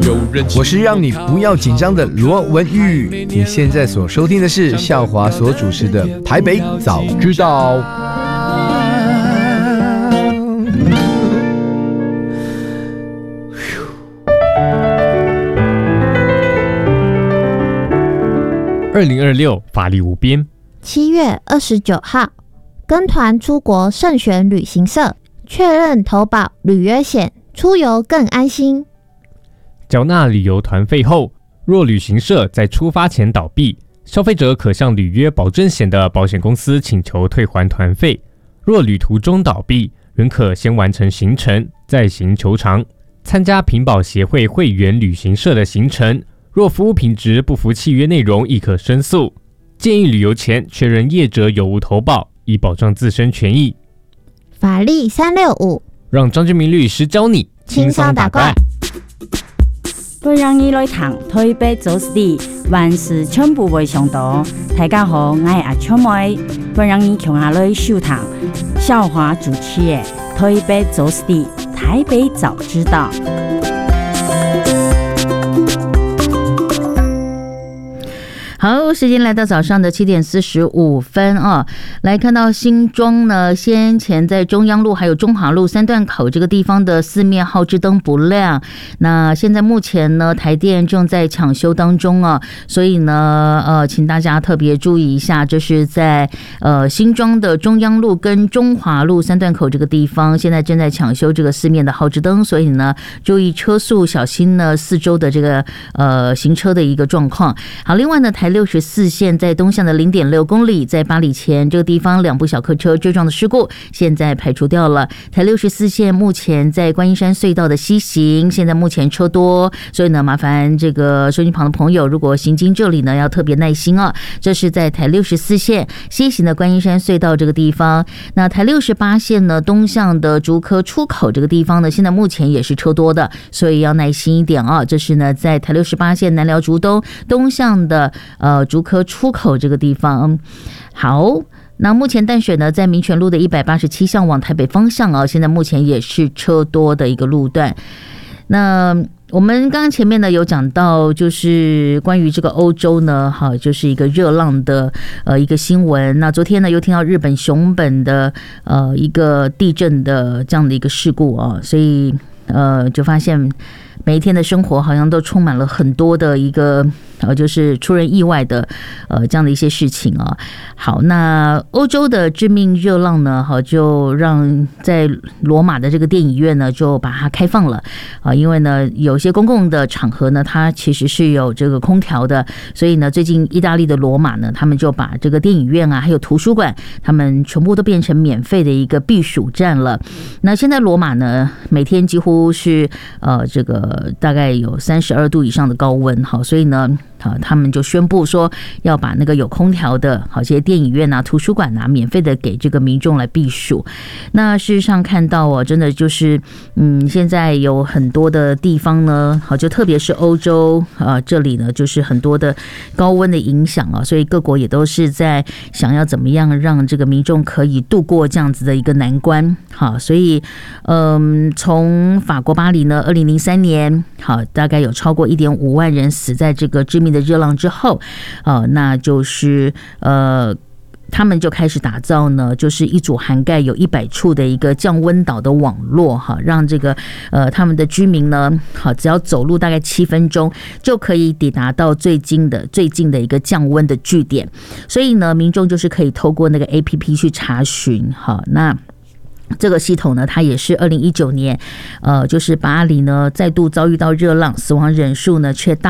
我是让你不要紧张的罗文玉。你现在所收听的是孝华所主持的《台北早知道》。 2026法力无边。 7月29号，跟团出国慎选旅行社，确认投保履约险，出游更安心。 缴纳旅游团费后，若旅行社在出发前倒闭，消费者可向履约保证险的保险公司请求退还团费。若旅途中倒闭，仍可先完成行程，再行求偿。参加品保协会会员旅行社的行程，若服务品质不符契约内容，亦可申诉。建议旅游前确认业者有无投保，以保障自身权益。 法律365， 让张俊明律师教你轻松打怪。 本人已来谈台北走私地，万事全部未上道。大家好，我是阿秋妹。本人已穷下来收谈孝华主持的台北走私地，台北早知道。 好，时间来到早上的7点45分啊，来看到新庄呢，先前在中央路还有中华路3段口这个地方的四面号志灯不亮，那现在目前呢，台电正在抢修当中啊，所以呢，请大家特别注意一下，这是在新庄的中央路跟中华路3段口这个地方，现在正在抢修这个四面的号志灯，所以呢，注意车速，小心呢四周的这个行车的一个状况。好，另外呢，台64线在东向的 0.6 公里，在八里前这个地方2部小客车追撞的事故现在排除掉了。台64线目前在观音山隧道的西行，现在目前车多，所以呢麻烦这个收音旁的朋友，如果行经这里呢要特别耐心啊。这是在台64线西行的观音山隧道这个地方。那台68线呢东向的竹科出口这个地方呢，现在目前也是车多的，所以要耐心一点啊。这是呢在台68线南寮竹东东向的竹科出口这个地方。好，那目前淡水呢，在民权路的187向往台北方向啊，现在目前也是车多的一个路段。那我们刚刚前面呢有讲到，就是关于这个欧洲呢，好，就是一个热浪的一个新闻。那昨天呢又听到日本熊本的一个地震的这样的一个事故啊，所以就发现每一天的生活好像都充满了很多的一个就是出人意外的这样的一些事情啊。好，那欧洲的致命热浪呢，好，就让在罗马的这个电影院呢就把它开放了啊，因为呢有些公共的场合呢它其实是有这个空调的，所以呢最近意大利的罗马呢，他们就把这个电影院啊还有图书馆，他们全部都变成免费的一个避暑站了。那现在罗马呢每天几乎是这个大概有32度以上的高温，好，所以呢他们就宣布说要把那个有空调的好这些电影院啊图书馆啊免费的给这个民众来避暑。那事实上看到真的就是现在有很多的地方呢，好，就特别是欧洲这里呢就是很多的高温的影响啊，所以各国也都是在想要怎么样让这个民众可以度过这样子的一个难关。好，所以从法国巴黎呢2003年好大概有超过 1.5 万人死在这个致命的热浪之后，那就是他们就开始打造呢，就是一组涵盖有100处的一个降温岛的网络哈，让这个他们的居民呢，好，只要走路大概7分钟就可以抵达到最近的一个降温的据点，所以呢，民众就是可以透过那个 APP 去查询，好，那这个系统呢，它也是2019年，就是巴黎呢再度遭遇到热浪，死亡人数呢却大